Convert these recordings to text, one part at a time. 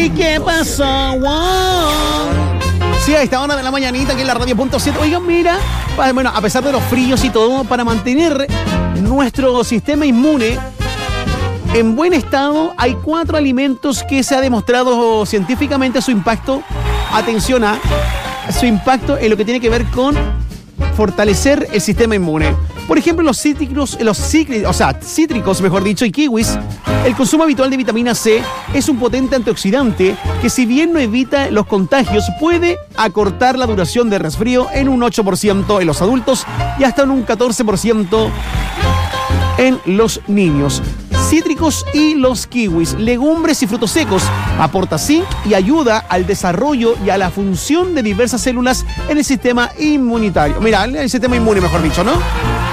¿Y qué pasó? Wow. Sí, a esta hora de la mañanita aquí en la radio.7. Oigan, mira, bueno, a pesar de los fríos y todo, para mantener nuestro sistema inmune en buen estado, hay 4 alimentos que se ha demostrado científicamente su impacto. Atención a su impacto en lo que tiene que ver con fortalecer el sistema inmune. Por ejemplo, los cítricos, mejor dicho, y kiwis. El consumo habitual de vitamina C es un potente antioxidante que, si bien no evita los contagios, puede acortar la duración de resfrío en un 8% en los adultos y hasta en un 14% en los niños. Cítricos y los kiwis, legumbres y frutos secos, aporta zinc y ayuda al desarrollo y a la función de diversas células en el sistema inmunitario. Mira, el sistema inmune, mejor dicho, ¿no?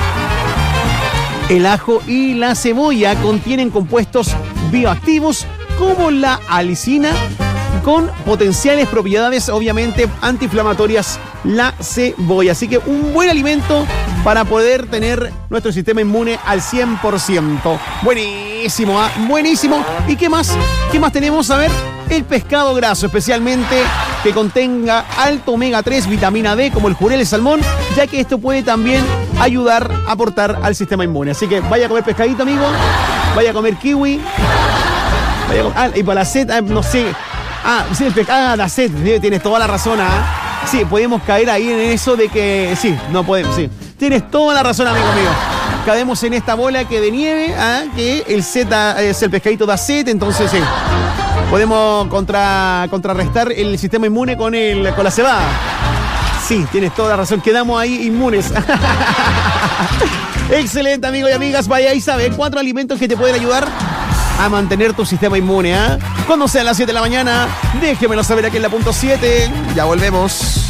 El ajo y la cebolla contienen compuestos bioactivos como la alicina, con potenciales propiedades, obviamente, antiinflamatorias, la cebolla. Así que un buen alimento para poder tener nuestro sistema inmune al 100%. Buenísimo, ¿eh? Buenísimo. ¿Y qué más? ¿Qué más tenemos? A ver, el pescado graso, especialmente que contenga alto omega 3, vitamina D, como el jurel, el salmón, ya que esto puede también ayudar a aportar al sistema inmune. Así que vaya a comer pescadito, amigo. Vaya a comer kiwi. Vaya a comer, y para la sed, no sé. Sí, el pescado, la sed. Tienes toda la razón, ¿ah? Sí, podemos caer ahí en eso de que... Sí, no podemos, sí. Tienes toda la razón, amigo mío. Caemos en esta bola que de nieve, que el pescadito da sed, entonces sí. Podemos contrarrestar el sistema inmune con la cebada. Sí, tienes toda la razón. Quedamos ahí inmunes. Excelente, amigos y amigas. Vaya y sabe 4 alimentos que te pueden ayudar a mantener tu sistema inmune. Cuando sean las 7 de la mañana, déjemelo saber aquí en la .7. Ya volvemos.